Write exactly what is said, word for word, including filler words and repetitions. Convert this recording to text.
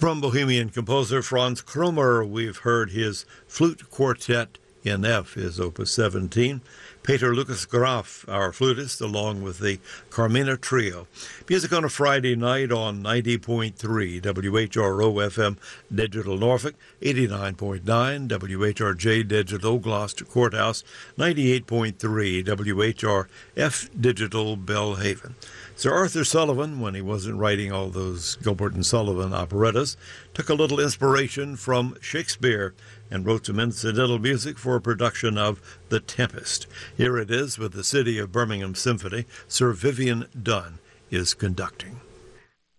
From Bohemian composer Franz Krummer, we've heard his Flute Quartet in F, his Opus seventeen. Peter Lucas Graf, our flutist, along with the Carmina Trio. Music on a Friday night on ninety point three W H R O F M Digital Norfolk, eighty-nine point nine W H R J Digital Gloucester Courthouse, ninety-eight point three W H R F Digital Belhaven. Sir Arthur Sullivan, when he wasn't writing all those Gilbert and Sullivan operettas, took a little inspiration from Shakespeare and wrote some incidental music for a production of The Tempest. Here it is with the City of Birmingham Symphony. Sir Vivian Dunn is conducting.